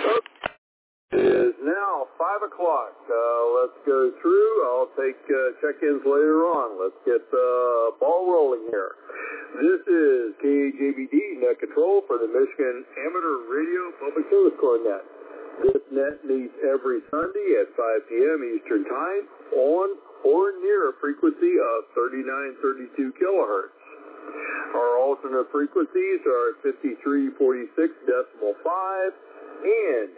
It is now 5 o'clock. Let's go through. I'll take check-ins later on. Let's get the ball rolling here. This is KJBD Net Control for the Michigan Amateur Radio Public Service Corps Net. This net meets every Sunday at 5 p.m. Eastern Time on or near a frequency of 3932 kilohertz. Our alternate frequencies are 5346 decimal 5 and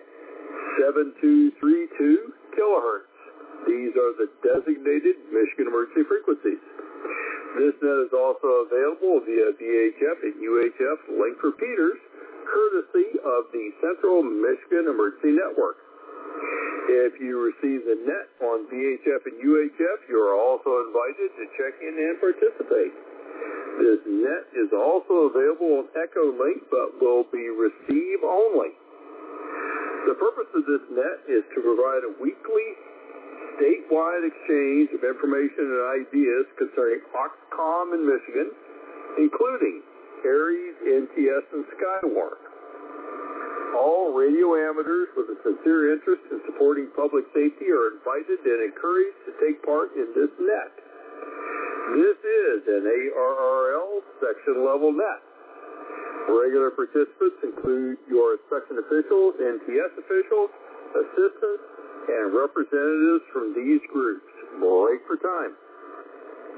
7232 kilohertz. These are the designated Michigan emergency frequencies. This net is also available via VHF and UHF link repeaters, courtesy of the Central Michigan Emergency Network. If you receive the net on VHF and UHF, you are also invited to check in and participate. This net is also available on Echo Link, but will be receive only. The purpose of this net is to provide a weekly statewide exchange of information and ideas concerning Oxcom in Michigan, including ARES, NTS, and Skywarn. All radio amateurs with a sincere interest in supporting public safety are invited and encouraged to take part in this net. This is an ARRL section level net. Regular participants include your section officials, NTS officials, assistants, and representatives from these groups. Break for time.